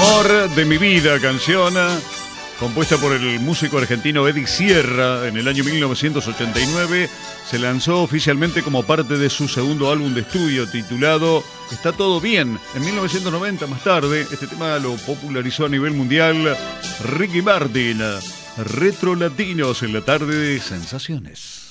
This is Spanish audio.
Amor de mi vida, canción compuesta por el músico argentino Eddie Sierra en el año 1989, se lanzó oficialmente como parte de su segundo álbum de estudio titulado Está todo bien. En 1990, más tarde, este tema lo popularizó a nivel mundial Ricky Martin. Retro Latinos en la tarde de Sensaciones.